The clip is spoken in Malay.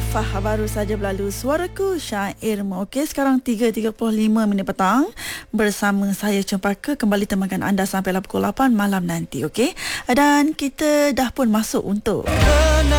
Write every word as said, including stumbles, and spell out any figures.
Fah baru saja berlalu Suaraku Syairmu. Okey, sekarang tiga tiga puluh lima minit petang. Bersama saya Cempaka kembali temankan anda sampai pukul lapan malam nanti. Okey. Dan kita dah pun masuk untuk